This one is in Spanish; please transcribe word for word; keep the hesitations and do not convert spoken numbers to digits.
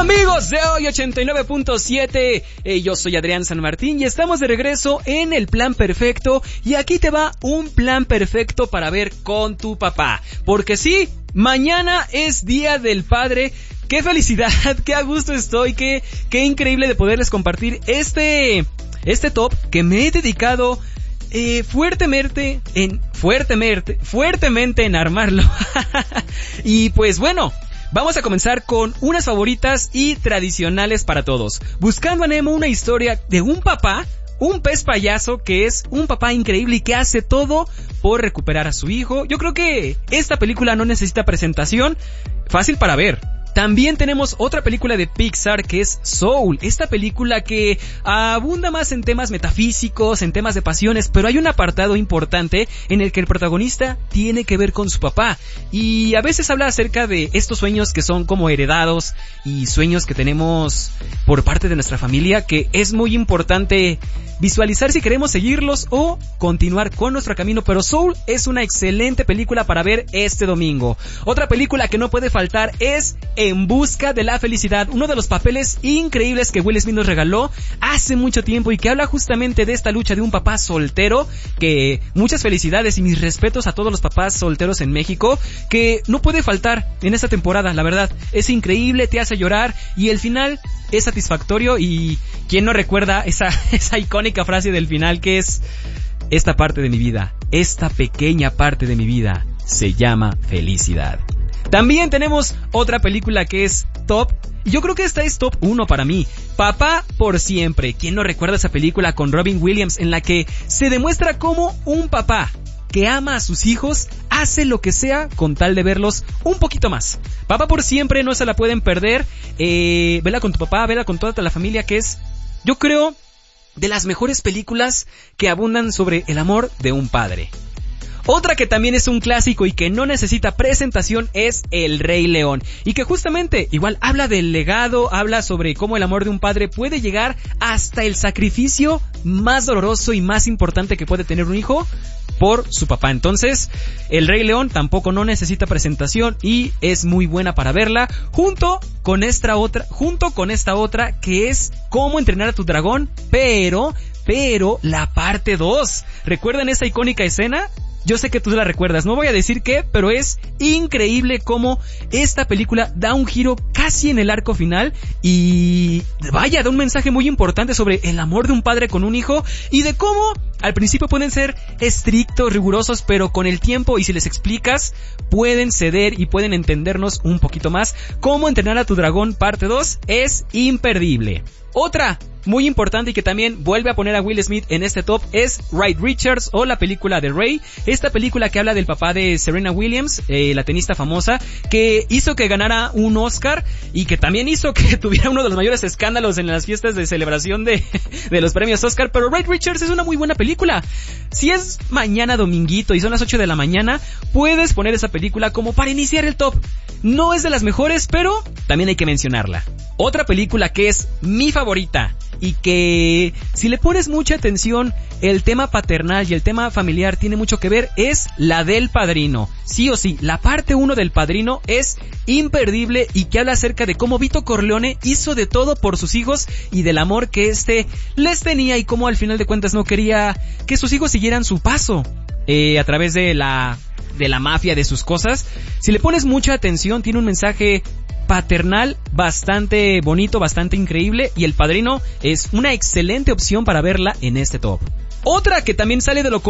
Amigos de hoy ochenta y nueve punto siete, eh, yo soy Adrián San Martín y estamos de regreso en el Plan Perfecto, y aquí te va un plan perfecto para ver con tu papá, porque sí, mañana es Día del Padre. ¡Qué felicidad! ¡Qué a gusto estoy! ¡Qué, qué increíble de poderles compartir este, este top que me he dedicado eh, fuertemente en, fuertemente, fuertemente en armarlo! Y pues bueno, vamos a comenzar con unas favoritas y tradicionales para todos. Buscando a Nemo, una historia de un papá, un pez payaso que es un papá increíble y que hace todo por recuperar a su hijo. Yo creo que esta película no necesita presentación, fácil para ver. También tenemos otra película de Pixar que es Soul, esta película que abunda más en temas metafísicos, en temas de pasiones, pero hay un apartado importante en el que el protagonista tiene que ver con su papá, y a veces habla acerca de estos sueños que son como heredados y sueños que tenemos por parte de nuestra familia, que es muy importante visualizar si queremos seguirlos o continuar con nuestro camino. Pero Soul es una excelente película para ver este domingo. Otra película que no puede faltar es En Busca de la Felicidad, uno de los papeles increíbles que Will Smith nos regaló hace mucho tiempo y que habla justamente de esta lucha de un papá soltero. Que muchas felicidades y mis respetos a todos los papás solteros en México, que no puede faltar en esta temporada. La verdad, es increíble, te hace llorar y el final es satisfactorio. Y quién no recuerda esa, esa icónica frase del final, que es: esta parte de mi vida, esta pequeña parte de mi vida se llama felicidad. También tenemos otra película que es top, y yo creo que esta es top uno para mí, Papá por Siempre. ¿Quién no recuerda esa película con Robin Williams, en la que se demuestra cómo un papá que ama a sus hijos hace lo que sea con tal de verlos un poquito más? Papá por Siempre, no se la pueden perder. eh, Vela con tu papá, vela con toda la familia, que es, yo creo, de las mejores películas que abundan sobre el amor de un padre. Otra que también es un clásico y que no necesita presentación es El Rey León, y que justamente igual habla del legado, habla sobre cómo el amor de un padre puede llegar hasta el sacrificio más doloroso y más importante que puede tener un hijo por su papá. Entonces, El Rey León tampoco no necesita presentación y es muy buena para verla junto con esta otra, junto con esta otra que es Cómo entrenar a tu dragón, pero, pero la parte dos. ¿Recuerdan esa icónica escena? Yo sé que tú la recuerdas, no voy a decir qué, pero es increíble cómo esta película da un giro casi en el arco final y vaya, da un mensaje muy importante sobre el amor de un padre con un hijo y de cómo al principio pueden ser estrictos, rigurosos, pero con el tiempo y si les explicas pueden ceder y pueden entendernos un poquito más. Cómo entrenar a tu dragón parte dos es imperdible. Otra muy importante y que también vuelve a poner a Will Smith en este top es Ray Richards, o la película de Ray, esta película que habla del papá de Serena Williams, eh, la tenista famosa, que hizo que ganara un Oscar y que también hizo que tuviera uno de los mayores escándalos en las fiestas de celebración de, de los premios Oscar. Pero Ray Richards es una muy buena película. Si es mañana dominguito y son las ocho de la mañana, puedes poner esa película como para iniciar el top. No es de las mejores, pero también hay que mencionarla. Otra película que es mi favorita y que si le pones mucha atención, el tema paternal y el tema familiar tiene mucho que ver, es la del Padrino. Sí o sí, la parte uno del Padrino es imperdible y que habla acerca de cómo Vito Corleone hizo de todo por sus hijos y del amor que este les tenía y cómo al final de cuentas no quería que sus hijos siguieran su paso eh, a través de la, de la mafia, de sus cosas. Si le pones mucha atención, tiene un mensaje paternal bastante bonito, bastante increíble, y El Padrino es una excelente opción para verla en este top. Otra que también sale de lo